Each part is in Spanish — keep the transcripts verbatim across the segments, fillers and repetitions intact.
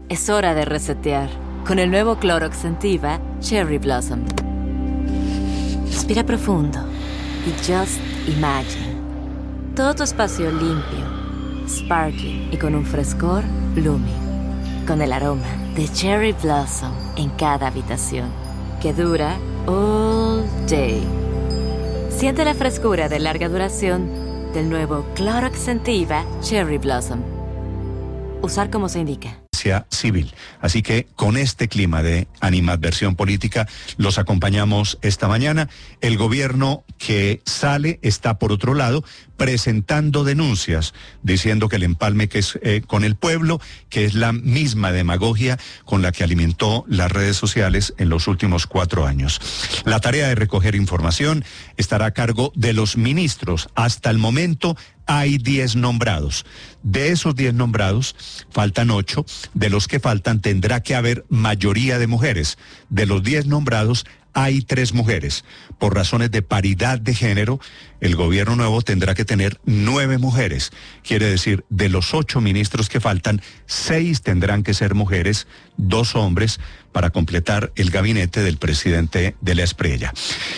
Es hora de resetear con el nuevo Clorox Scentiva Cherry Blossom. Respira profundo y just imagine. Todo tu espacio limpio, sparkling y con un frescor blooming. Con el aroma de Cherry Blossom en cada habitación, que dura all day. Siente la frescura de larga duración del nuevo Clorox Scentiva Cherry Blossom. Usar como se indica. Civil. Así que con este clima de animadversión política los acompañamos esta mañana. El gobierno que sale está por otro lado presentando denuncias diciendo que el empalme que es eh, con el pueblo, que es la misma demagogia con la que alimentó las redes sociales en los últimos cuatro años. La tarea de recoger información estará a cargo de los ministros. Hasta el momento hay diez nombrados. De esos diez nombrados, faltan ocho. De los que faltan tendrá que haber mayoría de mujeres. De los diez nombrados, hay tres mujeres. Por razones de paridad de género, el gobierno nuevo tendrá que tener nueve mujeres. Quiere decir, de los ocho ministros que faltan, seis tendrán que ser mujeres, dos hombres, para completar el gabinete del presidente de la Espriella.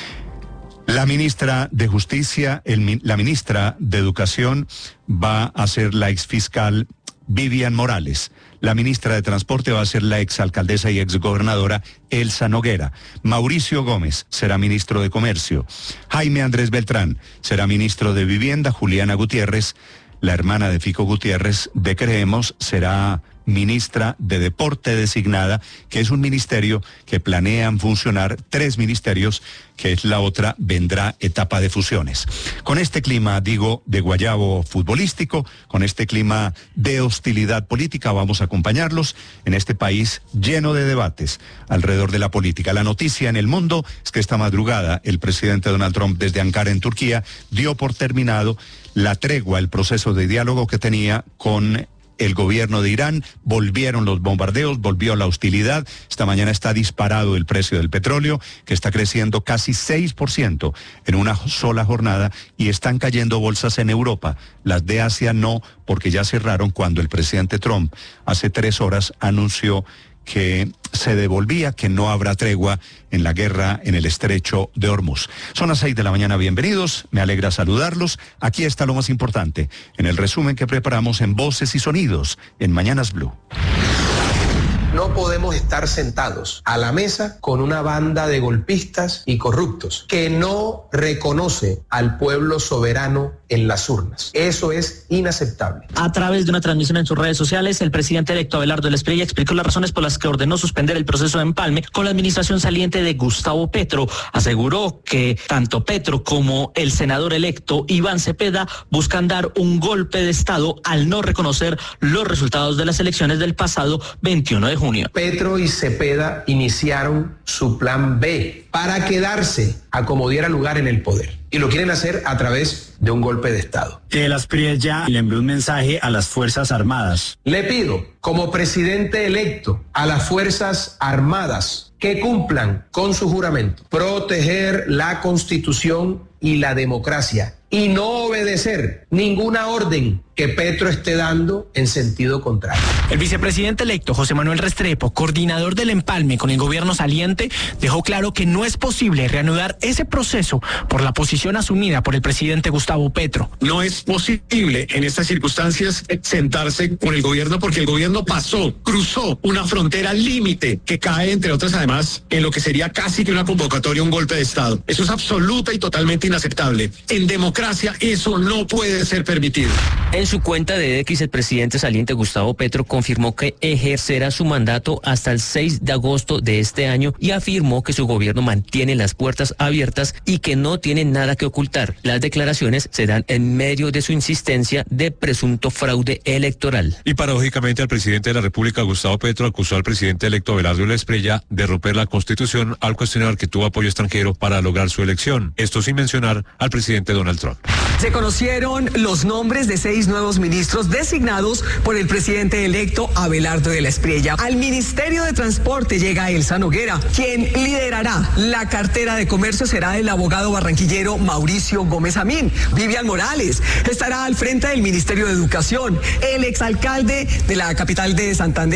La ministra de Justicia, el, la ministra de Educación va a ser la exfiscal Vivian Morales. La ministra de Transporte va a ser la exalcaldesa y exgobernadora Elsa Noguera. Mauricio Gómez será ministro de Comercio. Jaime Andrés Beltrán será ministro de Vivienda. Juliana Gutiérrez, la hermana de Fico Gutiérrez de Creemos, será ministra de Deporte designada, que es un ministerio que planean funcionar tres ministerios, que es la otra, vendrá etapa de fusiones. Con este clima, digo, de guayabo futbolístico, con este clima de hostilidad política, vamos a acompañarlos en este país lleno de debates alrededor de la política. La noticia en el mundo es que esta madrugada el presidente Donald Trump, desde Ankara, en Turquía, dio por terminado la tregua, el proceso de diálogo que tenía con el gobierno de Irán. Volvieron los bombardeos, volvió la hostilidad. Esta mañana está disparado el precio del petróleo, que está creciendo casi seis por ciento en una sola jornada, y están cayendo bolsas en Europa. Las de Asia no, porque ya cerraron cuando el presidente Trump hace tres horas anunció que se devolvía, que no habrá tregua en la guerra en el estrecho de Hormuz. Son las seis de la mañana, bienvenidos, me alegra saludarlos. Aquí está lo más importante en el resumen que preparamos en Voces y Sonidos en Mañanas Blue. No podemos estar sentados a la mesa con una banda de golpistas y corruptos que no reconoce al pueblo soberano en las urnas. Eso es inaceptable. A través de una transmisión en sus redes sociales, el presidente electo Abelardo de la Espriella explicó las razones por las que ordenó suspender el proceso de empalme con la administración saliente de Gustavo Petro. Aseguró que tanto Petro como el senador electo Iván Cepeda buscan dar un golpe de Estado al no reconocer los resultados de las elecciones del pasado veintiuno de junio. Petro y Cepeda iniciaron su plan B para quedarse a como diera lugar en el poder. Y lo quieren hacer a través de un golpe de Estado. De la Espriella le envió un mensaje a las Fuerzas Armadas. Le pido, como presidente electo, a las Fuerzas Armadas que cumplan con su juramento, proteger la Constitución y la democracia, y no obedecer ninguna orden que Petro esté dando en sentido contrario. El vicepresidente electo José Manuel Restrepo, coordinador del empalme con el gobierno saliente, dejó claro que no es posible reanudar ese proceso por la posición asumida por el presidente Gustavo Petro. No es posible en estas circunstancias sentarse con el gobierno, porque el gobierno pasó, cruzó una frontera límite que cae, entre otras, además, en lo que sería casi que una convocatoria, un golpe de Estado. Eso es absoluta y totalmente inaceptable. En democracia eso no puede ser permitido. En su cuenta de X, el presidente saliente Gustavo Petro confirmó que ejercerá su mandato hasta el seis de agosto de este año y afirmó que su gobierno mantiene las puertas abiertas y que no tiene nada que ocultar. Las declaraciones se dan en medio de su insistencia de presunto fraude electoral. Y paradójicamente, el presidente de la República, Gustavo Petro, acusó al presidente electo Abelardo de la Espriella de romper la Constitución al cuestionar que tuvo apoyo extranjero para lograr su elección. Esto sin mencionar al presidente Donald Trump. Se conocieron los nombres de seis nuevos ministros designados por el presidente electo Abelardo de la Espriella. Al Ministerio de Transporte llega Elsa Noguera. Quien liderará la cartera de comercio será el abogado barranquillero Mauricio Gómez Amín. Vivian Morales estará al frente del Ministerio de Educación. El exalcalde de la capital de Santander,